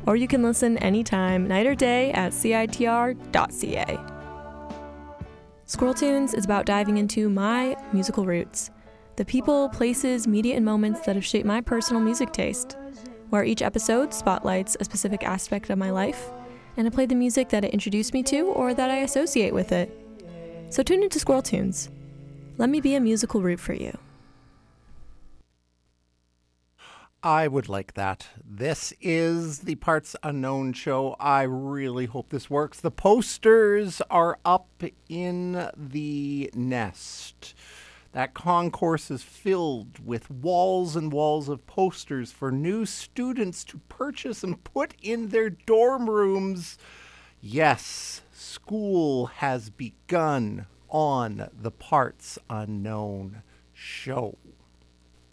or you can listen anytime, night or day, at citr.ca. Squirrel Tunes is about diving into my musical roots, the people, places, media, and moments that have shaped my personal music taste, where each episode spotlights a specific aspect of my life, and I play the music that it introduced me to or that I associate with it. So tune into Squirrel Tunes. Let me be a musical root for you. I would like that. This is the Parts Unknown show. I really hope this works. The posters are up in the nest. That concourse is filled with walls and walls of posters for new students to purchase and put in their dorm rooms. Yes, school has begun on the Parts Unknown show.